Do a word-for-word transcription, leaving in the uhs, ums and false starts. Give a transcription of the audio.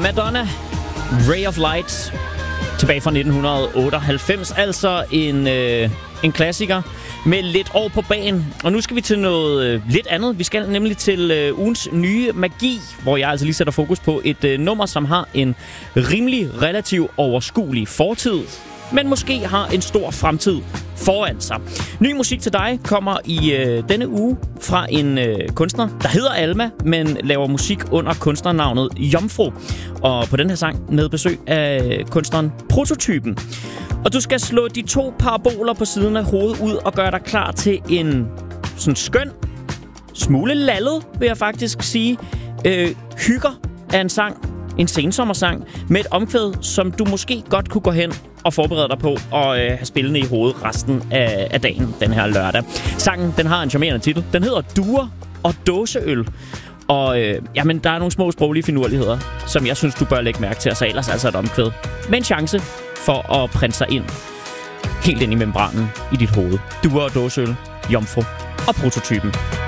Madonna, Ray of Light, tilbage fra nitten otteoghalvfems, altså en, øh, en klassiker med lidt år på bagen. Og nu skal vi til noget øh, lidt andet. Vi skal nemlig til øh, ugens nye magi, hvor jeg altså lige sætter fokus på et øh, nummer, som har en rimelig relativt overskuelig fortid, men måske har en stor fremtid foran sig. Ny musik til dig kommer i øh, denne uge fra en øh, kunstner, der hedder Alma, men laver musik under kunstnernavnet Jomfru. Og på den her sang med besøg af kunstneren Prototypen. Og du skal slå de to paraboler på siden af hovedet ud og gøre dig klar til en sådan skøn, smule lallet, vil jeg faktisk sige, øh, hygger af en sang, en sensommersang, med et omkvæd, som du måske godt kunne gå hen og forberede dig på og øh, have spillende i hovedet resten af, af dagen, den her lørdag. Sangen, den har en charmerende titel. Den hedder Duer og Dåseøl. Og øh, jamen, der er nogle små sproglige finurligheder, som jeg synes, du bør lægge mærke til, og så ellers altså et omkvæd med en chance for at printe sig ind helt ind i membranen i dit hoved. Duer og Dåseøl, Jomfru og Prototypen.